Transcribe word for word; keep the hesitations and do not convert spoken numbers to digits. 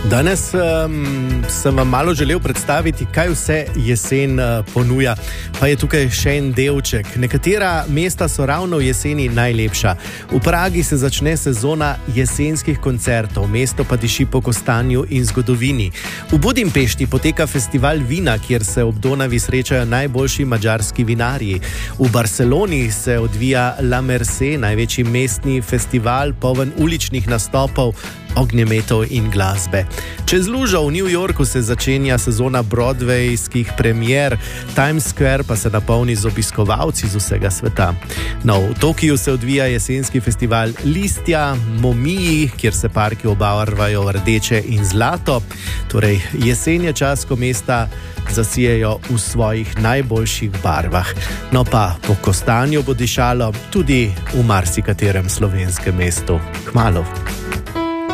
Danes um, sem vam malo želel predstaviti, kaj vse jesen uh, ponuja. Pa je tukaj še en delček. Nekatera mesta so ravno v jeseni najlepša. V Pragi se začne sezona jesenskih koncertov, mesto pa diši po kostanju in zgodovini. V Budimpešti poteka festival vina, kjer se ob Donavi srečajo najboljši madžarski vinarji. V Barceloni se odvija La Mercè, največji mestni festival, poln uličnih nastopov, ognjemetov in glasbe. Čez lužo v New Yorku se začenja sezona broadwayskih premier, Times Square pa se napolni z obiskovalci z vsega sveta. No, v Tokiju se odvija jesenski festival Listja, Momiji, kjer se parki obarvajo v rdeče in zlato. Torej, jesen je čas, ko mesta zasijejo v svojih najboljših barvah. No pa po kostanju bo dišalo tudi v marsikaterem slovenskem mestu. Kmalu.